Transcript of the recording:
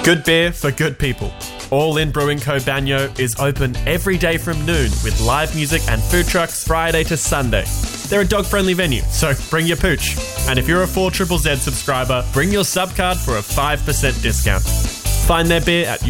Good beer for good people. All In Brewing Co. Banyo is open every day from noon with live music and food trucks Friday to Sunday. They're a dog-friendly venue, so bring your pooch. And if you're a 4ZZZ subscriber, bring your sub card for a 5% discount. Find their beer at